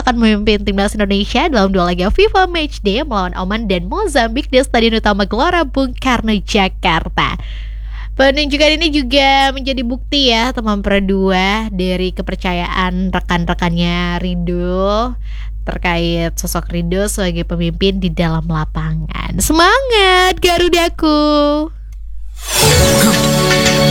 akan memimpin timnas Indonesia dalam dua laga FIFA Matchday melawan Oman dan Mozambik di Stadion Utama Gelora Bung Karno, Jakarta. Penunjukan ini juga menjadi bukti ya teman Pro2 dari kepercayaan rekan-rekannya Ridho terkait sosok Ridho sebagai pemimpin di dalam lapangan. Semangat Garudaku!